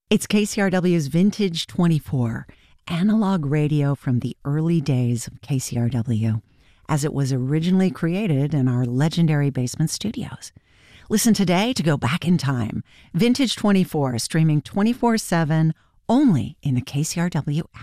It's KCRW's Vintage 24, analog radio from the early days of KCRW, as it was originally created in our legendary basement studios. Listen today to go back in time. Vintage 24, streaming 24/7, only in the KCRW app.